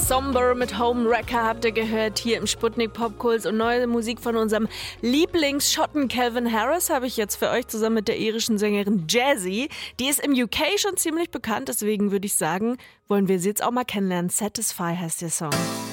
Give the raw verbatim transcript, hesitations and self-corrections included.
Somber mit Homewrecker habt ihr gehört hier im Sputnik Popkult und neue Musik von unserem Lieblingsschotten Calvin Harris habe ich jetzt für euch zusammen mit der irischen Sängerin Jazzy. Die ist im U K schon ziemlich bekannt, deswegen würde ich sagen, wollen wir sie jetzt auch mal kennenlernen. Satisfy heißt der Song.